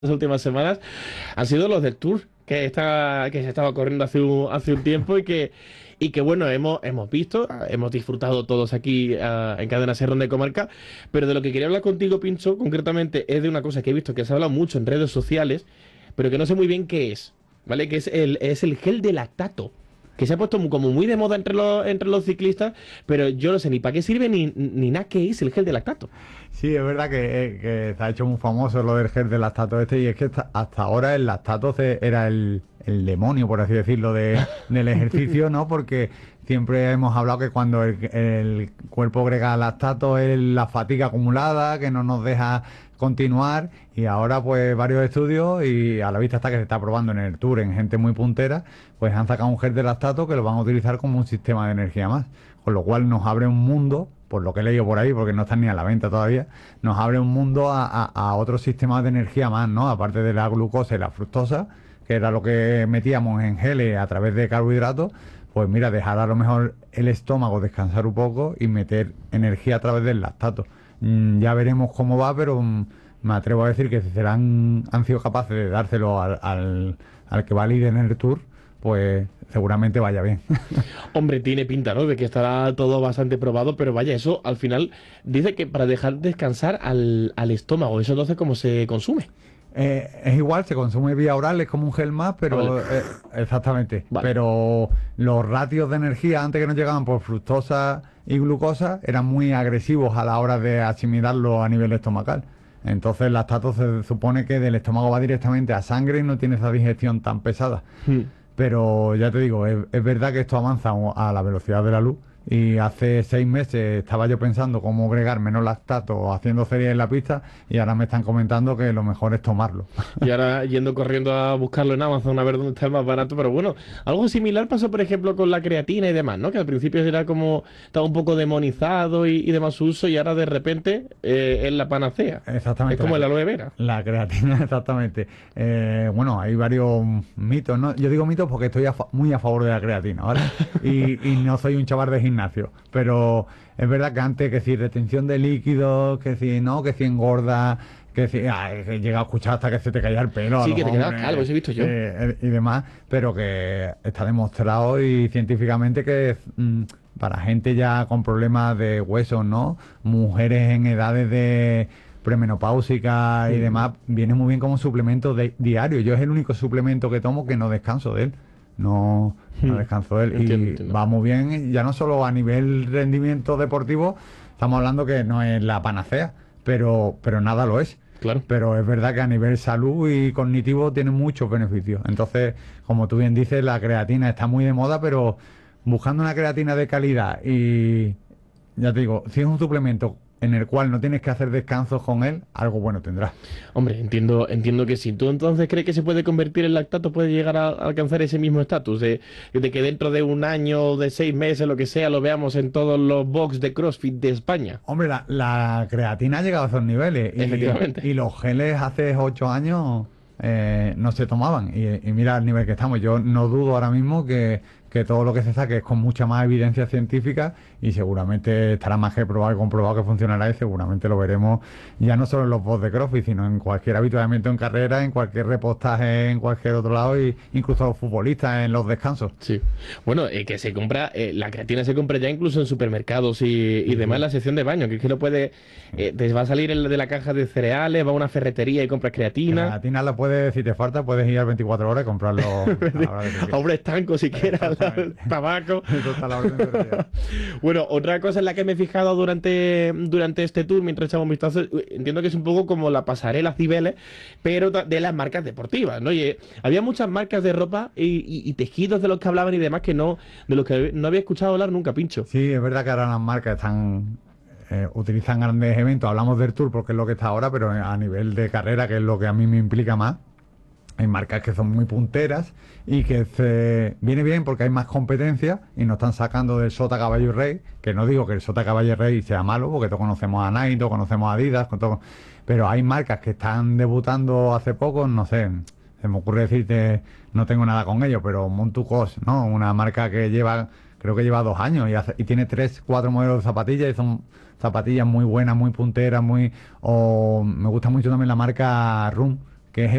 las últimas semanas han sido los del Tour que se estaba corriendo hace un tiempo y que bueno, hemos visto, hemos disfrutado todos aquí en Cadena Ser de Comarca, pero de lo que quería hablar contigo, Pincho, concretamente es de una cosa que he visto que se habla mucho en redes sociales, pero que no sé muy bien qué es, ¿vale? Que es el gel de lactato. Que se ha puesto como muy de moda entre los ciclistas, pero yo no sé ni para qué sirve ni nada qué es el gel de lactato. Sí, es verdad que se ha hecho muy famoso lo del gel de lactato y es que hasta ahora el lactato era el demonio, por así decirlo, del ejercicio, ¿no? Porque siempre hemos hablado que cuando el cuerpo agrega lactato es la fatiga acumulada, que no nos deja continuar, y ahora pues varios estudios, y a la vista está que se está probando en el Tour en gente muy puntera, pues han sacado un gel de lactato que lo van a utilizar como un sistema de energía más, con lo cual nos abre un mundo, por lo que he leído por ahí, porque no están ni a la venta todavía, nos abre un mundo a otros sistemas de energía más, ¿no? Aparte de la glucosa y la fructosa, que era lo que metíamos en geles a través de carbohidratos, pues mira, dejar a lo mejor el estómago descansar un poco y meter energía a través del lactato. Ya veremos cómo va, pero me atrevo a decir que si han sido capaces de dárselo al que va líder en el Tour, pues seguramente vaya bien. Hombre, tiene pinta, ¿no? De que estará todo bastante probado, pero vaya, eso al final dice que para dejar descansar al estómago, eso entonces cómo se consume. Es igual, se consume vía oral, es como un gel más, Ah, vale. pero exactamente. Vale. Pero los ratios de energía antes que nos llegaban por fructosa y glucosa eran muy agresivos a la hora de asimilarlo a nivel estomacal. Entonces el lactato se supone que del estómago va directamente a sangre y no tiene esa digestión tan pesada. Hmm. Pero ya te digo, es verdad que esto avanza a la velocidad de la luz. Y hace 6 meses estaba yo pensando cómo agregar menos lactato haciendo series en la pista, y ahora me están comentando que lo mejor es tomarlo. Y ahora yendo corriendo a buscarlo en Amazon a ver dónde está el más barato, pero bueno, algo similar pasó por ejemplo con la creatina y demás, ¿no? Que al principio era como, estaba un poco demonizado y de más uso y ahora de repente es la panacea. Es Exactamente, como el aloe vera. la creatina, exactamente. Bueno, hay varios mitos, ¿no? Yo digo mitos porque estoy muy a favor de la creatina, ¿vale? Y no soy un chaval de gimnasio, pero es verdad que antes, que si retención de líquidos, que si no, que si engorda, que si... he llegado a escuchar hasta que se te caía el pelo a Sí, los que te quedabas hombres, calvo, eso he visto yo. y demás, pero que está demostrado y científicamente que para gente ya con problemas de huesos, ¿no? Mujeres en edades de premenopáusica y demás, viene muy bien como suplemento diario. Yo es el único suplemento que tomo que no descanso de él. No descanso de él. Entiendo, Y entiendo. va muy bien, ya no solo a nivel rendimiento deportivo, estamos hablando que no es la panacea, pero nada lo es. Claro. Pero es verdad que a nivel salud y cognitivo tiene muchos beneficios. Entonces, como tú bien dices, la creatina está muy de moda, pero buscando una creatina de calidad y, ya te digo, si es un suplemento en el cual no tienes que hacer descansos con él, algo bueno tendrás. Hombre, entiendo que sí. ¿Tú entonces crees que se puede convertir el lactato, puede llegar a alcanzar ese mismo estatus de que dentro de un año, de 6 meses, lo que sea, lo veamos en todos los box de CrossFit de España? Hombre, la creatina ha llegado a esos niveles Efectivamente. y los geles hace 8 años no se tomaban. Y mira el nivel que estamos. Yo no dudo ahora mismo que todo lo que se saque es con mucha más evidencia científica, y seguramente estará más que probado y comprobado que funcionará, y seguramente lo veremos ya no solo en los bots de CrossFit, sino en cualquier habituamiento en carrera, en cualquier repostaje en cualquier otro lado, y incluso los futbolistas en los descansos. Sí. Bueno, que se compra, la creatina se compra ya incluso en supermercados y Sí, demás en sí. la sección de baño, que es que lo puede, te va a salir el de la caja de cereales, va a una ferretería y compras creatina. Creatina la puedes, si te falta, puedes ir a 24 horas y comprarlo a la hora que tú A quieras. un estanco siquiera, Exactamente. tabaco. Eso está a la orden del día. Bueno, otra cosa en la que me he fijado durante este tour, mientras echamos un vistazo, entiendo que es un poco como la pasarela Cibeles, pero de las marcas deportivas, ¿no? Oye, había muchas marcas de ropa y tejidos de los que hablaban y demás de los que no había escuchado hablar nunca, Pincho. Sí, es verdad que ahora las marcas utilizan grandes eventos. Hablamos del Tour porque es lo que está ahora, pero a nivel de carrera, que es lo que a mí me implica más, hay marcas que son muy punteras y que viene bien porque hay más competencia y nos están sacando del Sota Caballo y Rey, que no digo que el Sota Caballo y Rey sea malo, porque todos conocemos a Nike, todos conocemos a Adidas, pero hay marcas que están debutando hace poco, no sé, se me ocurre decirte, no tengo nada con ellos, pero Montucos, ¿no? Una marca que creo que lleva 2 años y tiene 3, 4 modelos de zapatillas, y son zapatillas muy buenas, muy punteras, o me gusta mucho también la marca Rum, que es